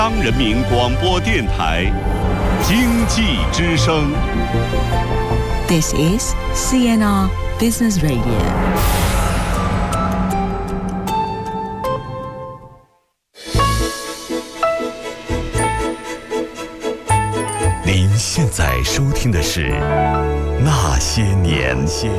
中央人民广播电台经济之声。 This is CNR Business Radio。 您现在收听的是《那些年》。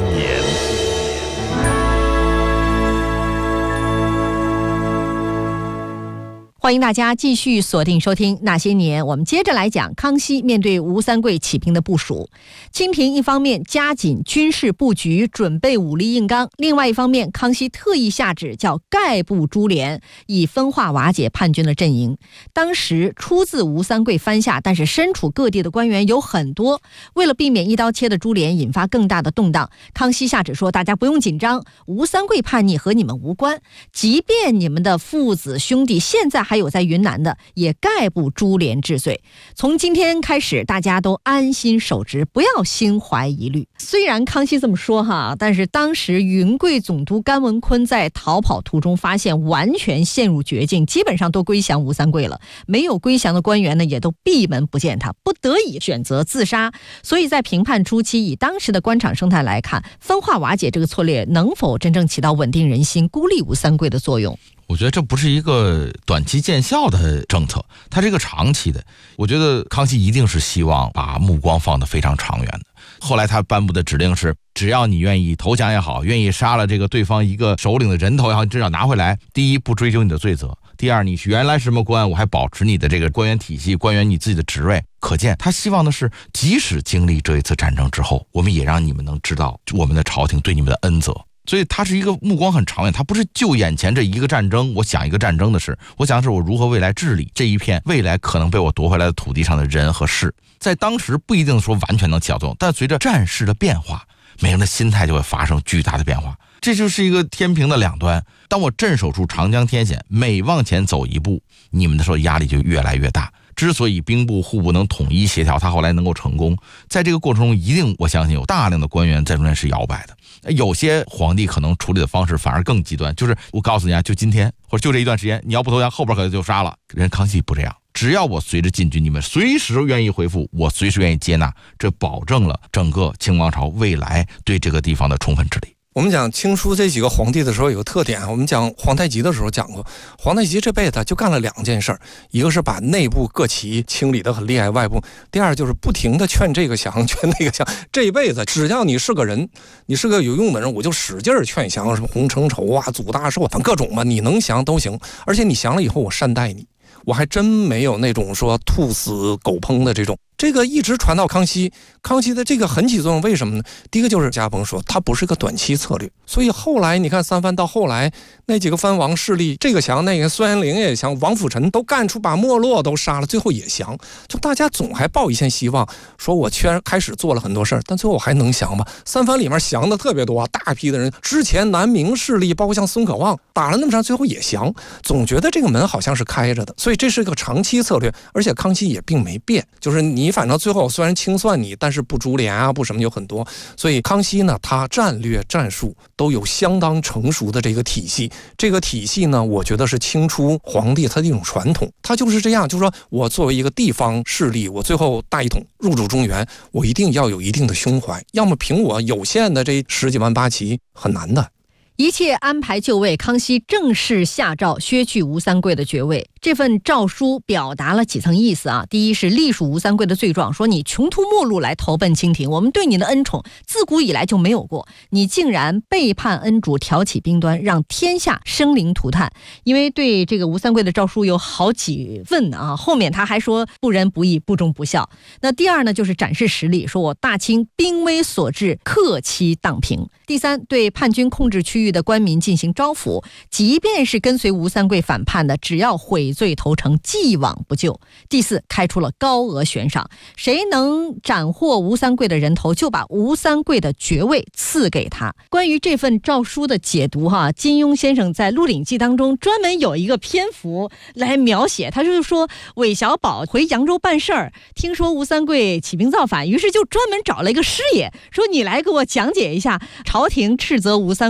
欢迎大家继续锁定收听那些年，我们接着来讲康熙面对吴三桂起兵的部署。清廷一方面加紧军事布局，准备武力硬刚，另外一方面康熙特意下旨叫概部株连，以分化瓦解叛军的阵营。当时出自吴三桂藩下，但是身处各地的官员有很多，为了避免一刀切的株连引发更大的动荡，康熙下旨说大家不用紧张，吴三桂叛逆和你们无关，即便你们的父子兄弟现在还有在云南的，也概不株连治罪。从今天开始，大家都安心守职，不要心怀疑虑。虽然康熙这么说哈，但是当时云贵总督甘文坤在逃跑途中发现完全陷入绝境，基本上都归降吴三桂了。没有归降的官员呢，也都闭门不见他，不得已选择自杀。所以在平叛初期，以当时的官场生态来看，分化瓦解这个策略能否真正起到稳定人心、孤立吴三桂的作用？ 我觉得这不是一个短期见效的政策，它是一个长期的。我觉得康熙一定是希望把目光放得非常长远的。后来他颁布的指令是，只要你愿意投降也好，愿意杀了这个对方一个首领的人头也好，你至少拿回来。第一，不追究你的罪责；第二，你原来什么官，我还保持你的这个官员体系，官员你自己的职位。可见他希望的是，即使经历这一次战争之后，我们也让你们能知道我们的朝廷对你们的恩泽。所以他是一个目光很长远，他不是就眼前这一个战争，我想一个战争的事，我想的是我如何未来治理这一片未来可能被我夺回来的土地上的人和事。在当时不一定说完全能起到作用，但随着战事的变化，每个人的心态就会发生巨大的变化。这就是一个天平的两端，当我镇守住长江天险，每往前走一步，你们的时候压力就越来越大。之所以兵部户部能统一协调，他后来能够成功，在这个过程中一定我相信有大量的官员在中间是摇摆的。有些皇帝可能处理的方式反而更极端，就是我告诉你啊，就今天或者就这一段时间，你要不投降，后边可能就杀了。人康熙不这样，只要我随着进军，你们随时愿意回复，我随时愿意接纳，这保证了整个清王朝未来对这个地方的充分治理。 我们讲清初这几个皇帝的时候有个特点，我们讲皇太极的时候讲过，皇太极这辈子就干了2件事，一个是把内部各旗清理得很厉害，外部；第二就是不停地劝这个降，劝那个降。这一辈子只要你是个人，你是个有用的人，我就使劲劝降，什么洪承畴啊、祖大寿，反正各种嘛，你能降都行。而且你降了以后，我善待你，我还真没有那种说兔死狗烹的这种。这个一直传到康熙，康熙的这个很起作用，为什么呢？第一个就是家鹏说，它不是个短期策略，所以后来你看三藩到后来那几个藩王势力，这个降那个，孙元龄也降，王辅臣都干出把没落都杀了，最后也降，就大家总还抱一线希望，说我虽然开始做了很多事儿，但最后还能降吗？三藩里面降的特别多啊，大批的人，之前南明势力包括像孙可望打了那么长，最后也降，总觉得这个门好像是开着的，所以这是个长期策略，而且康熙也并没变，就是你反正最后虽然清算你，但是不株连啊，不什么有很多，所以康熙呢，他战略战术都有相当成熟的这个体系。这个体系呢，我觉得是清初皇帝他的一种传统，他就是这样，就是说我作为一个地方势力，我最后大一统入主中原，我一定要有一定的胸怀，要么凭我有限的这10几万八旗很难的。 一切安排就位，康熙正式下诏削去吴三桂的爵位。这份诏书表达了几层意思啊？第一是隶属吴三桂的罪状，说你穷途末路来投奔清廷，我们对你的恩宠自古以来就没有过，你竟然背叛恩主，挑起兵端，让天下生灵涂炭。因为对这个吴三桂的诏书有好几份啊，后面他还说不仁不义，不忠不孝。那第二呢，就是展示实力，说我大清兵危所至，克期荡平。第三，对叛军控制区域的官民进行招抚，即便是跟随吴三桂反叛的，只要悔罪投诚，既往不咎。第四，开出了高额悬赏，谁能斩获吴三桂的人头，就把吴三桂的爵位赐给他。关于这份诏书的解读金庸先生在《鹿鼎记》当中专门有一个篇幅来描写，他就是说韦小宝回扬州办事儿，听说吴三桂起兵造反，于是就专门找了一个师爷，说你来给我讲解一下朝廷斥责吴三桂的诏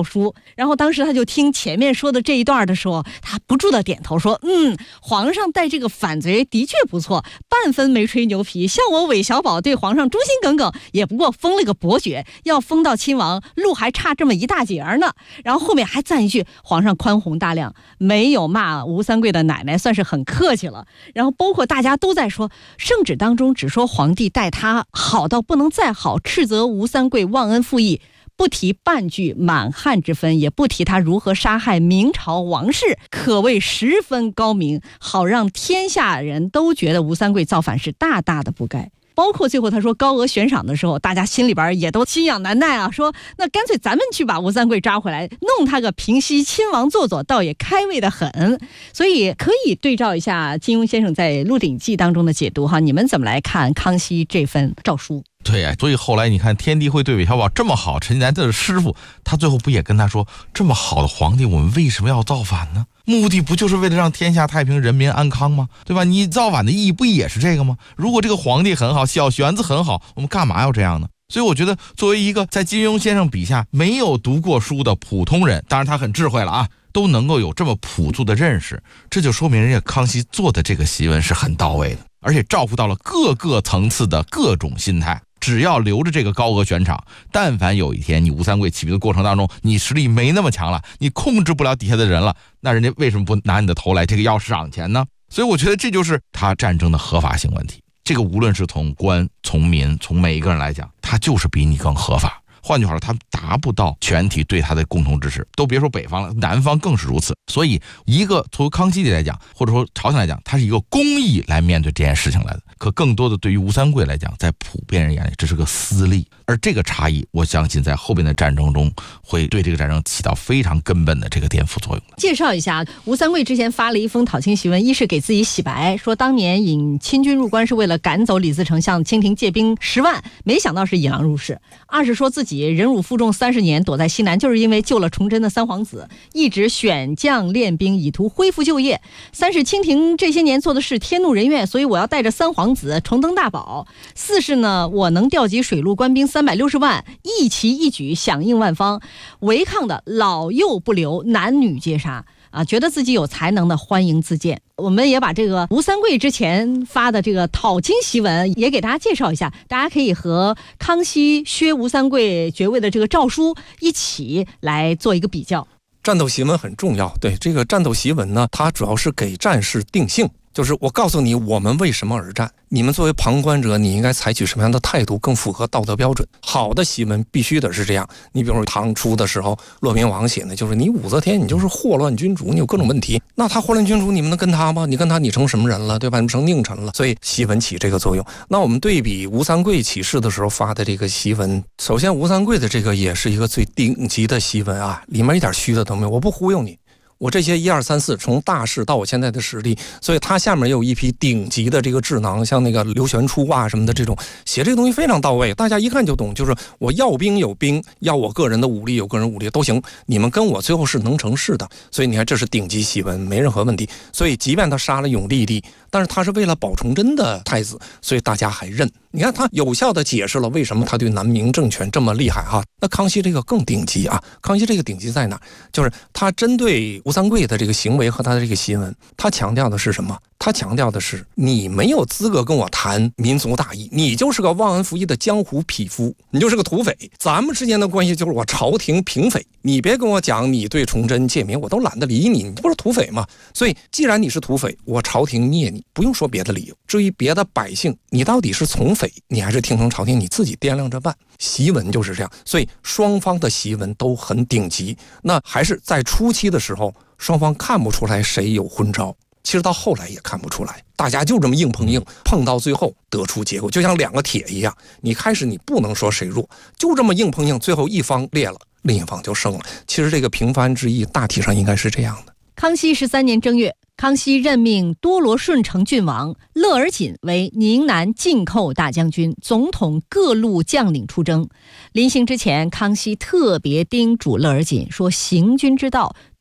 诏书。然后当时他就听前面说的这一段的时候，他不住的点头说，皇上待这个反贼的确不错，半分没吹牛皮。像我韦小宝对皇上忠心耿耿，也不过封了个伯爵，要封到亲王路还差这么一大截呢。然后后面还赞一句，皇上宽宏大量，没有骂吴三桂的奶奶，算是很客气了。然后包括大家都在说，圣旨当中只说皇帝待他好到不能再好，斥责吴三桂忘恩负义，不提半句满汉之分，也不提他如何杀害明朝王室，可谓十分高明，好让天下人都觉得吴三桂造反是大大的不该。包括最后他说高额悬赏的时候，大家心里边也都心痒难耐啊，说那干脆咱们去把吴三桂抓回来，弄他个平西亲王做做，倒也开胃的很。所以可以对照一下金庸先生在《鹿鼎记》当中的解读哈，你们怎么来看康熙这份诏书？ 对呀，所以后来你看天地会对韦小宝这么好，陈近南的师傅，他最后不也跟他说，这么好的皇帝，我们为什么要造反呢？目的不就是为了让天下太平，人民安康吗？对吧？你造反的意义不也是这个吗？如果这个皇帝很好，小玄子很好，我们干嘛要这样呢？所以我觉得作为一个在金庸先生笔下没有读过书的普通人，当然他很智慧了啊，都能够有这么朴素的认识，这就说明人家康熙做的这个檄文是很到位的，而且照顾到了各个层次的各种心态。只要留着这个高额悬赏，但凡有一天你吴三桂起兵的过程当中，你实力没那么强了，你控制不了底下的人了，那人家为什么不拿你的头来这个要赏钱呢？所以我觉得这就是他战争的合法性问题。这个无论是从官、从民、从每一个人来讲，他就是比你更合法。换句话说，他达不到全体对他的共同支持，都别说北方了，南方更是如此。所以一个从康熙帝来讲，或者说朝廷来讲，他是一个公义来面对这件事情来的。可更多的对于吴三桂来讲，在普遍人眼里这是个私利，而这个差异我相信在后边的战争中会对这个战争起到非常根本的这个颠覆作用。 介绍一下，吴三桂之前发了一封讨清檄文，一是给自己洗白，说当年引清军入关是为了赶走李自成，向清廷借兵10万，没想到是引狼入室；二是说自己忍辱负重30年，躲在西南，就是因为救了崇祯的三皇子，一直选将练兵，以图恢复旧业；三是清廷这些年做的事天怒人怨，所以我要带着三皇子重登大宝；四是呢，我能调集水陆官兵360万，一旗一举响应万方，违抗的老幼不留，男女皆杀啊！觉得自己有才能的欢迎自荐。我们也把这个吴三桂之前发的这个讨清檄文也给大家介绍一下，大家可以和康熙削吴三桂爵位的这个诏书一起来做一个比较。 战斗檄文很重要，对这个战斗檄文呢，它主要是给战士定性，就是我告诉你我们为什么而战，你们作为旁观者你应该采取什么样的态度更符合道德标准。好的檄文必须的是这样，你比如说唐初的时候骆宾王写的就是你武则天你就是祸乱君主，你有各种问题，那他祸乱君主你们能跟他吗？你跟他你成什么人了，对吧？你成佞臣了。所以檄文起这个作用。那我们对比吴三桂起事的时候发的这个檄文，首先吴三桂的这个也是一个最顶级的檄文啊，里面一点虚的都没有，我不忽悠你，我这些1、2、3、4从大事到我现在的实力，所以他下面也有一批顶级的这个智囊，像那个刘玄初啊什么的，这种写这个东西非常到位，大家一看就懂，就是我要兵有兵，要我个人的武力有个人武力都行，你们跟我最后是能成事的。所以你看这是顶级檄文，没任何问题。所以即便他杀了永历帝，但是他是为了保崇祯的太子，所以大家还认。你看他有效的解释了为什么他对南明政权这么厉害啊。那康熙这个更顶级啊，康熙这个顶级在哪？就是他针对吴三桂的这个行为和他的这个檄文，他强调的是什么？他强调的是你没有资格跟我谈民族大义，你就是个忘恩负义的江湖匹夫，你就是个土匪，咱们之间的关系就是我朝廷平匪，你别跟我讲你对崇祯借名，我都懒得理你，你不是土匪吗？所以既然你是土匪，我朝廷灭你，不用说别的理由。至于别的百姓，你到底是从匪你还是听从朝廷，你自己掂量着办。檄文就是这样，所以双方的檄文都很顶级。那还是在初期的时候，双方看不出来谁有昏招，其实到后来也看不出来，大家就这么硬碰硬，碰到最后得出结果，就像2个铁一样，你开始你不能说谁弱，就这么硬碰硬，最后一方裂了，另一方就胜了。其实这个平番之役大体上应该是这样的。 康熙13年正月，康熙任命多罗顺承郡王乐而锦为宁南进寇大将军，总统各路将领出征。临行之前，康熙特别叮嘱乐而锦说，行军之道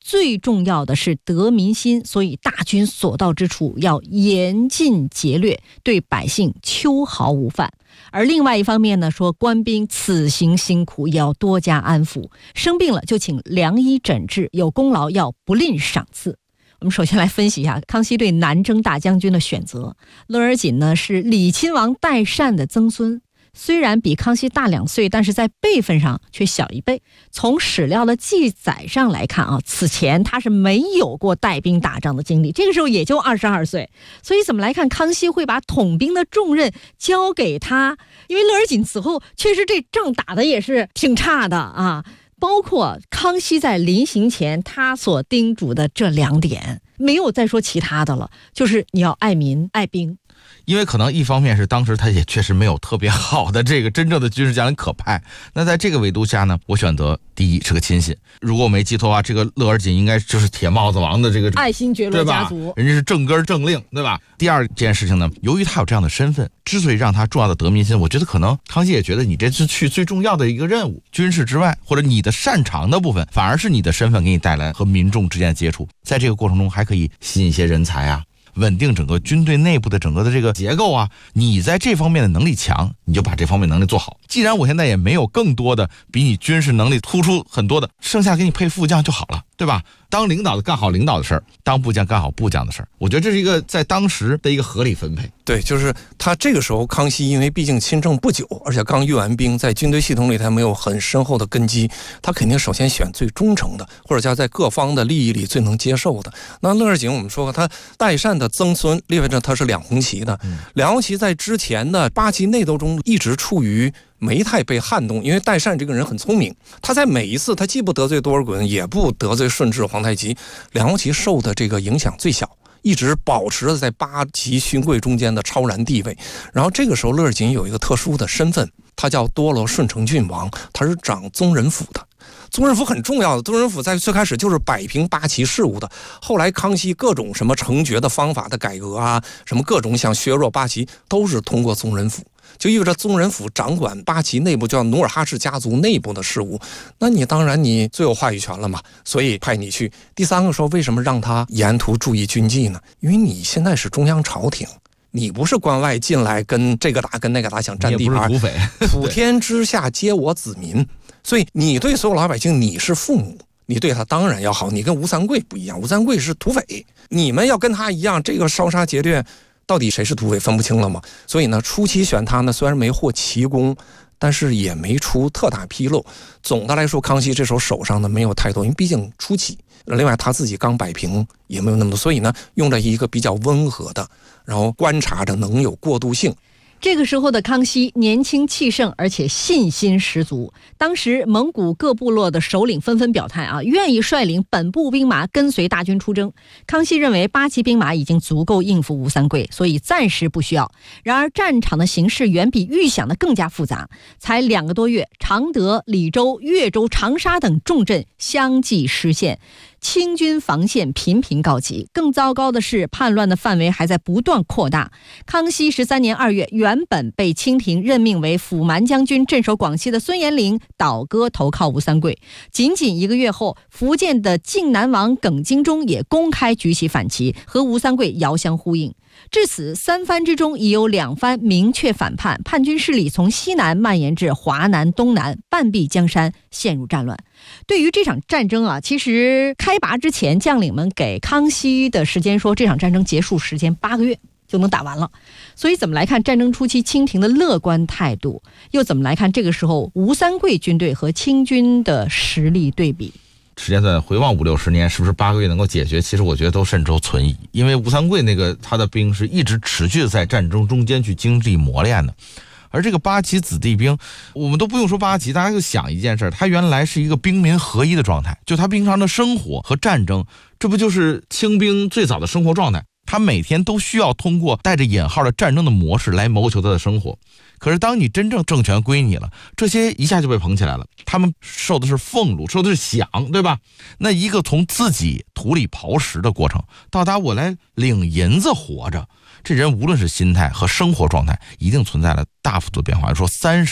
最重要的是得民心，所以大军所到之处要严禁劫掠，对百姓秋毫无犯。而另外一方面呢，说官兵此行辛苦，也要多加安抚，生病了就请良医诊治，有功劳要不吝赏赐。我们首先来分析一下康熙对南征大将军的选择。乐而锦呢是李亲王代善的曾孙，虽然比康熙大2岁，但是在辈分上却小1辈。从史料的记载上来看啊，此前他是没有过带兵打仗的经历，这个时候也就22岁。所以怎么来看康熙会把统兵的重任交给他？因为乐而锦此后确实这仗打的也是挺差的啊。包括康熙在临行前他所叮嘱的这2点，没有再说其他的了，就是你要爱民爱兵。 因为可能一方面是当时他也确实没有特别好的这个真正的军事将领可派，那在这个维度下呢，我选择第一是个亲信。如果我没记错啊，这个乐而锦应该就是铁帽子王的这个爱新觉罗家族， 人家是正根正令，对吧？第二件事情呢，由于他有这样的身份，之所以让他重要的得民心，我觉得可能康熙也觉得你这是去最重要的一个任务，军事之外或者你的擅长的部分，反而是你的身份给你带来和民众之间的接触，在这个过程中还可以吸引一些人才啊，稳定整个军队内部的整个的这个结构啊，你在这方面的能力强，你就把这方面能力做好。既然我现在也没有更多的比你军事能力突出很多的，剩下给你配副将就好了，对吧？当领导的干好领导的事儿，当部将干好部将的事儿，我觉得这是一个在当时的一个合理分配。 对，就是他这个时候康熙因为毕竟亲政不久，而且刚阅完兵，在军队系统里他没有很深厚的根基，他肯定首先选最忠诚的，或者叫在各方的利益里最能接受的。那乐而锦我们说他代善的曾孙，意味着他是2红旗的。2红旗在之前的8旗内斗中一直处于没太被撼动，因为代善这个人很聪明，他在每一次他既不得罪多尔衮，也不得罪顺治皇太极，2红旗受的这个影响最小，一直保持着在8旗勋贵中间的超然地位。然后这个时候乐而锦有一个特殊的身份，他叫多罗顺承郡王，他是掌宗人府的。宗人府很重要的，宗人府在最开始就是摆平8旗事务的，后来康熙各种什么惩决的方法的改革啊，什么各种想削弱8旗，都是通过宗人府，就意味着宗人府掌管8旗内部叫努尔哈赤家族内部的事务，那你当然你最有话语权了嘛，所以派你去。第3个说为什么让他沿途注意军纪呢？因为你现在是中央朝廷，你不是关外进来跟这个打跟那个打想占地盘，普天之下皆我子民，所以你对所有老百姓你是父母，你对他当然要好。你跟吴三桂不一样，吴三桂是土匪，你们要跟他一样，这个烧杀劫掠到底谁是土匪分不清了吗？所以呢，初期选他呢，虽然没获奇功，但是也没出特大纰漏。总的来说，康熙这时候手上呢没有太多，因为毕竟初期，另外他自己刚摆平也没有那么多，所以呢，用了一个比较温和的，然后观察着能有过渡性。 这个时候的康熙年轻气盛，而且信心十足。当时蒙古各部落的首领纷纷表态啊，愿意率领本部兵马跟随大军出征。康熙认为8旗兵马已经足够应付吴三桂，所以暂时不需要。然而战场的形势远比预想的更加复杂，才2个多月，常德、李州、越州、长沙等重镇相继失陷，清军防线频频告急。更糟糕的是，叛乱的范围还在不断扩大。康熙13年2月，原本被清廷任命为辅蛮将军镇守广西的孙延龄倒戈投靠吴三桂。仅仅1个月后，福建的靖南王耿精忠也公开举起反旗，和吴三桂遥相呼应。至此，3藩之中已有2藩明确反叛，叛军势力从西南蔓延至华南、东南，半壁江山，陷入战乱。对于这场战争啊，其实开拔之前，将领们给康熙的时间说，这场战争结束时间8个月就能打完了。所以怎么来看战争初期清廷的乐观态度，又怎么来看这个时候吴三桂军队和清军的实力对比？ 时间段回望50-60年，是不是8个月能够解决？其实我觉得都甚周存疑，因为吴三桂那个他的兵是一直持续在战争中间去经历磨练的。而这个8旗子弟兵，我们都不用说8旗，大家就想一件事，他原来是一个兵民合一的状态，就他平常的生活和战争，这不就是清兵最早的生活状态？他每天都需要通过带着引号的战争的模式来谋求他的生活。可是当你真正政权归你了，这些一下就被捧起来了，他们受的是俸禄，受的是饷，对吧？那一个从自己土里刨食的过程，到达我来领银子活着，这人无论是心态和生活状态，一定存在了大幅度的变化。说30年，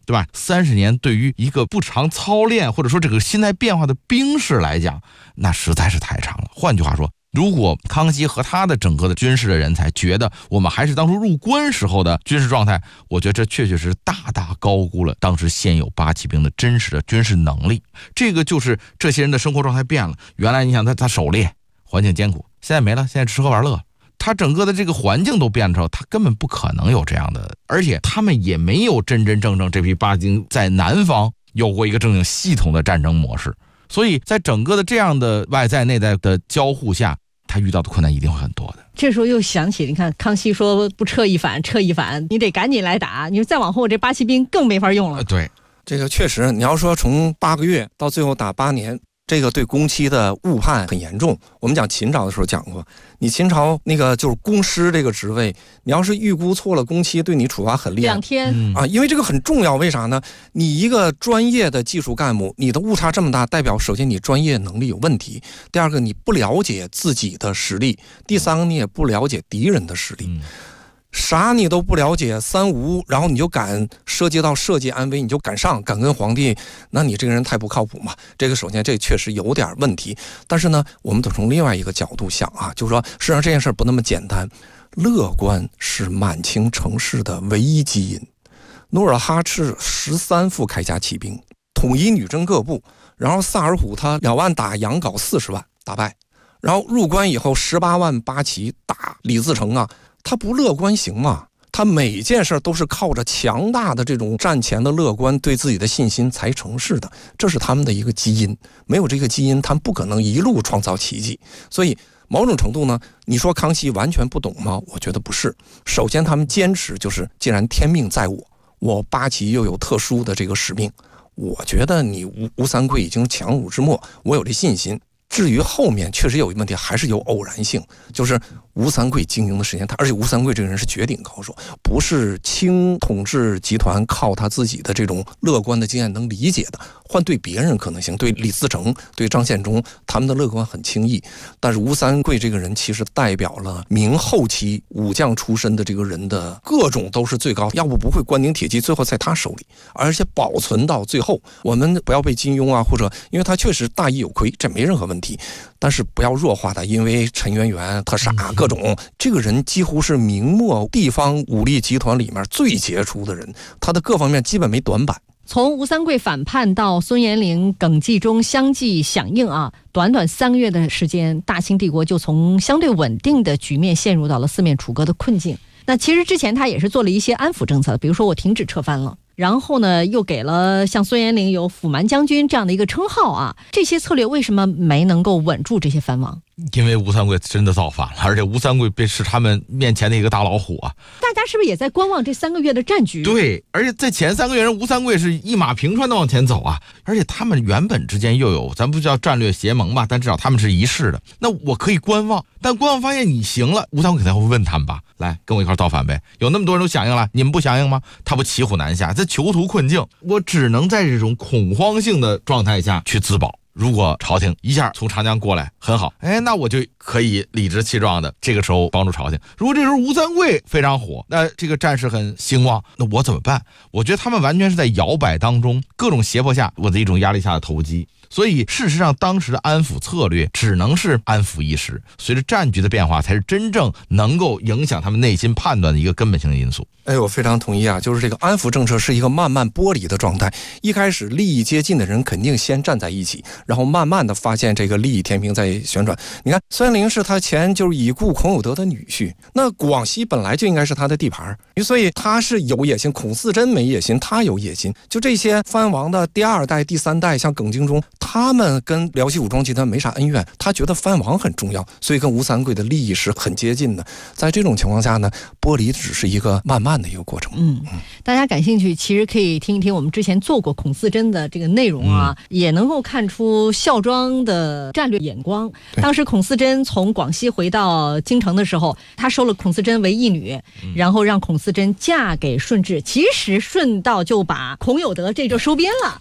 对吧？30年对于一个不常操练或者说这个心态变化的兵士来讲，那实在是太长了。换句话说，如果康熙和他的整个的军事的人才觉得我们还是当初入关时候的军事状态，我觉得这确实大大高估了当时现有八旗兵的真实的军事能力。这个就是这些人的生活状态变了。原来你想他狩猎环境艰苦，现在没了，现在吃喝玩乐，他整个的这个环境都变了之后，他根本不可能有这样的，而且他们也没有真真正正这批八旗兵在南方有过一个正经系统的战争模式。所以在整个的这样的外在内在的交互下，他遇到的困难一定会很多的。 这时候又想起，你看康熙说不撤一反，你得赶紧来打，你再往后这八旗兵更没法用了。 对， 这个确实，你要说从8个月到最后打8年，这个对工期的误判很严重。我们讲秦朝的时候讲过，你秦朝那个就是公师这个职位，你要是预估错了工期，对你处罚很厉害。2 天啊，因为这个很重要。为啥呢？你一个专业的技术干部，你的误差这么大，代表首先你专业能力有问题，第二个你不了解自己的实力，第三个你也不了解敌人的实力。啥你都不了解，三无，然后你就敢涉及到社稷安危，你就敢跟皇帝，那你这个人太不靠谱嘛。这个首先这确实有点问题，但是呢，我们得从另外一个角度想啊，就是说实际上这件事不那么简单。乐观是满清城市的唯一基因。努尔哈赤13副铠甲骑兵，统一女真各部，然后萨尔浒他2万打杨镐40万打败，然后入关以后18万八旗打李自成啊。他不乐观行吗？他每件事都是靠着强大的这种战前的乐观，对自己的信心才成事的，这是他们的一个基因。没有这个基因，他们不可能一路创造奇迹。所以某种程度呢，你说康熙完全不懂吗？我觉得不是。首先他们坚持就是，既然天命在我八旗又有特殊的这个使命，我觉得你吴三桂已经强弩之末，我有这信心。至于后面确实有一个问题，还是有偶然性，就是吴三桂经营的时间，而且吴三桂这个人是绝顶高手，不是清统治集团靠他自己的这种乐观的经验能理解的。换对别人可能行，对李自成、对张献忠，他们的乐观很轻易。但是吴三桂这个人其实代表了明后期武将出身的这个人的各种都是最高，要不会关宁铁骑最后在他手里，而且保存到最后。我们不要被金庸啊，或者因为他确实大义有亏，这没任何问题。但是不要弱化他，因为陈圆圆他傻各种，这个人几乎是明末地方武力集团里面最杰出的人，他的各方面基本没短板。 从吴三桂反叛到孙延龄、耿继忠相继响应啊，短短3个月的时间，大清帝国就从相对稳定的局面陷入到了四面楚歌的困境。那其实之前他也是做了一些安抚政策，比如说我停止撤藩了，然后呢又给了像孙延龄有抚蛮将军这样的一个称号啊，这些策略为什么没能够稳住这些藩王？ 因为吴三桂真的造反了，而且吴三桂是他们面前的一个大老虎啊！ 大家是不是也在观望这3个月的战局？ 对，而且在前3个月，吴三桂是一马平川的往前走啊！而且他们原本之间又有，咱不叫战略结盟吧，但至少他们是一致的。那我可以观望，但观望发现你行了，吴三桂肯定会问他们吧：来，跟我一块造反呗！有那么多人都响应了，你们不响应吗？他不骑虎难下，在囚徒困境，我只能在这种恐慌性的状态下去自保。如果朝廷一下从长江过来，很好，那我就可以理直气壮的这个时候帮助朝廷。如果这时候吴三桂非常火，那这个战事很兴旺，那我怎么办？我觉得他们完全是在摇摆当中，各种胁迫下，我的一种压力下的投机。所以事实上当时的安抚策略只能是安抚一时，随着战局的变化才是真正能够影响他们内心判断的一个根本性的因素。 我非常同意啊，就是这个安抚政策是一个慢慢剥离的状态。一开始利益接近的人肯定先站在一起，然后慢慢的发现这个利益天平在旋转。你看孙延龄是他前就是已故孔有德的女婿，那广西本来就应该是他的地盘，所以他是有野心。孔嗣珍没野心，他有野心。就这些藩王的第2代、第3代，像耿精忠，他们跟辽西武装集团没啥恩怨，他觉得藩王很重要，所以跟吴三桂的利益是很接近的。在这种情况下呢，剥离只是一个慢慢的一个过程。 大家感兴趣其实可以听一听我们之前做过孔嗣珍的这个内容啊，也能够看出孝庄的战略眼光。当时孔嗣珍从广西回到京城的时候，他收了孔嗣珍为义女，然后让孔嗣珍嫁给顺治。其实顺道就把孔有德这就收编了。 对，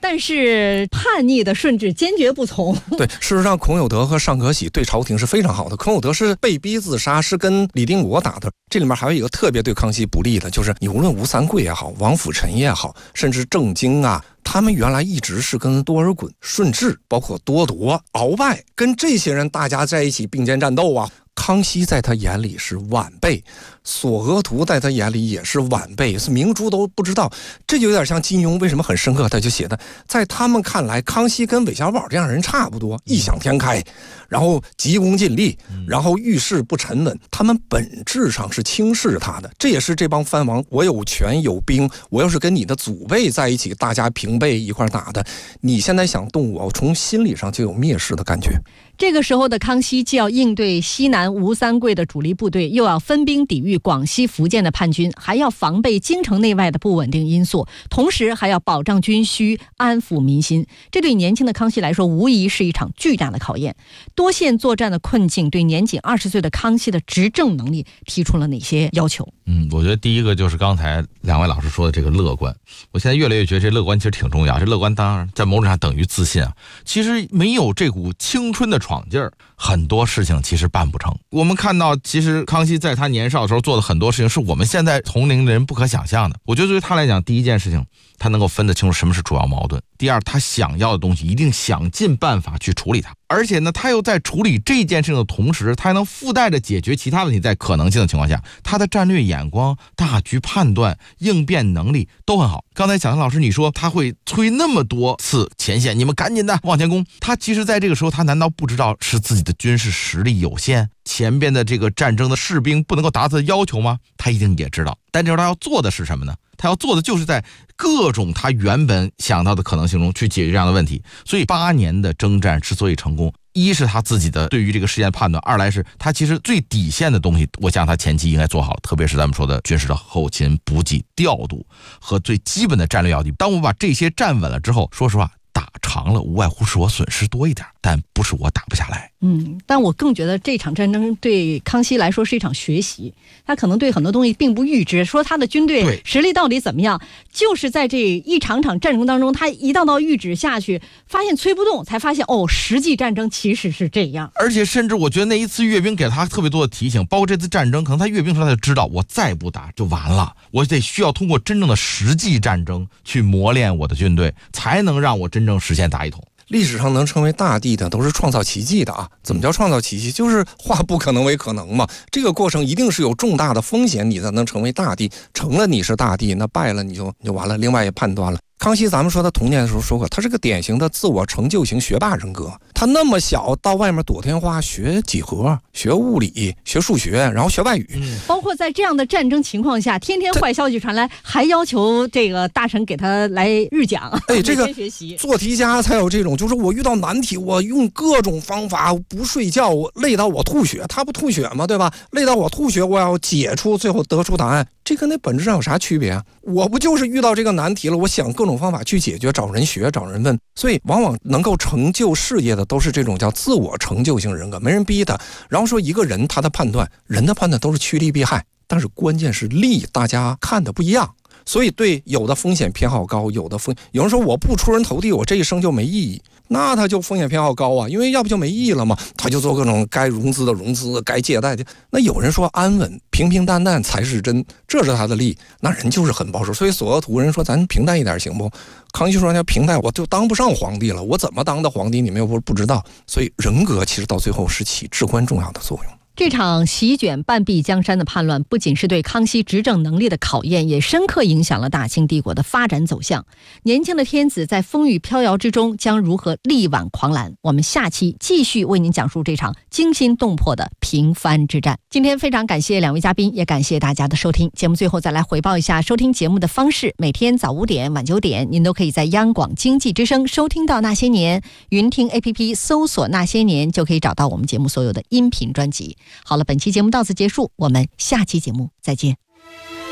但是叛逆的顺治坚决不从。 对，事实上孔有德和尚可喜对朝廷是非常好的。孔有德是被逼自杀，是跟李定国打的。这里面还有一个特别对康熙不利的，就是你无论吴三桂也好，王辅臣也好，甚至郑经啊，他们原来一直是跟多尔衮、顺治，包括多铎、鳌拜，跟这些人大家在一起并肩战斗啊。康熙在他眼里是晚辈，索额图在他眼里也是晚辈，是明珠都不知道。这就有点像金庸为什么很深刻，他就写的，在他们看来，康熙跟韦小宝这样人差不多，异想天开，然后急功近利，然后遇事不沉稳，他们本质上是轻视他的。这也是这帮藩王，我有权有兵，我要是跟你的祖辈在一起，大家平辈一块打的，你现在想动我，从心理上就有蔑视的感觉。 这个时候的康熙既要应对西南吴三桂的主力部队，又要分兵抵御广西福建的叛军，还要防备京城内外的不稳定因素，同时还要保障军需，安抚民心。这对年轻的康熙来说无疑是一场巨大的考验。多线作战的困境对年仅20岁的康熙的执政能力提出了哪些要求？ 我觉得第一个就是刚才两位老师说的这个乐观。我现在越来越觉得这乐观其实挺重要，这乐观当然在某种上等于自信啊。其实没有这股青春的闯劲儿，很多事情其实办不成。我们看到其实康熙在他年少的时候做的很多事情是我们现在同龄的人不可想象的。我觉得对于他来讲，第一件事情他能够分得清楚什么是主要矛盾，第二他想要的东西一定想尽办法去处理它，而且呢他又在处理这件事情的同时，他还能附带着解决其他问题。在可能性的情况下，他的战略眼光、大局判断、应变能力都很好。刚才小唐老师你说他会催那么多次前线，你们赶紧的往前攻，他其实在这个时候他难道不知道是自己的军事实力有限，前边的这个战争的士兵不能够达到要求吗？他一定也知道，但这时候他要做的是什么呢？他要做的就是在各种他原本想到的可能性中去解决这样的问题。所以8年的征战之所以成功，一是他自己的对于这个事件判断，二来是他其实最底线的东西，我想他前期应该做好了，特别是咱们说的军事的后勤补给调度和最基本的战略要地。当我把这些站稳了之后，说实话打长了无外乎是我损失多一点，但不是我打不下来。 但我更觉得这场战争对康熙来说是一场学习，他可能对很多东西并不预知，说他的军队实力到底怎么样，就是在这一场场战争当中，他一道道谕旨下去，发现催不动，才发现实际战争其实是这样。 而且甚至我觉得那一次阅兵给他特别多的提醒，包括这次战争，可能他阅兵的时候他就知道，我再不打就完了，我得需要通过真正的实际战争去磨练我的军队，才能让我真正实现大一统。 历史上能成为大帝的都是创造奇迹的啊！怎么叫创造奇迹？就是化不可能为可能嘛。这个过程一定是有重大的风险，你才能成为大帝。成了你是大帝，那败了你就完了。另外也判断了，康熙咱们说他童年的时候说过，他是个典型的自我成就型学霸人格。他那么小到外面躲天花，学几何、学物理、学数学，然后学外语。 包括在这样的战争情况下，天天坏消息传来，还要求这个大臣给他来日讲。 这个学习做题家才有这种，就是我遇到难题，我用各种方法，不睡觉，我累到我吐血，他不吐血吗？对吧？累到我吐血，我要解出，最后得出答案。这跟那本质上有啥区别啊？我不就是遇到这个难题了，我想各种方法去解决，找人学，找人问。所以往往能够成就事业的都是这种叫自我成就型人格，没人逼他。然后说一个人他的判断，人的判断都是趋利避害，但是关键是利，大家看的不一样。所以对有的风险偏好高，有人说我不出人头地，我这一生就没意义，那他就风险偏好高啊，因为要不就没意义了嘛，他就做各种该融资的融资，该借贷的。那有人说安稳平平淡淡才是真，这是他的利，那人就是很保守。所以索额图人说咱平淡一点行不？康熙说要平淡，我就当不上皇帝了，我怎么当的皇帝你们又不知道。所以人格其实到最后是起至关重要的作用。 这场席卷半壁江山的叛乱，不仅是对康熙执政能力的考验，也深刻影响了大清帝国的发展走向。年轻的天子在风雨飘摇之中，将如何力挽狂澜？我们下期继续为您讲述这场惊心动魄的平藩之战。今天非常感谢两位嘉宾，也感谢大家的收听。节目最后再来回报一下收听节目的方式：每天早5点、晚9点，您都可以在央广经济之声收听到《那些年》，云听 APP 搜索《那些年》就可以找到我们节目所有的音频专辑。好了，本期节目到此结束，我们下期节目再见。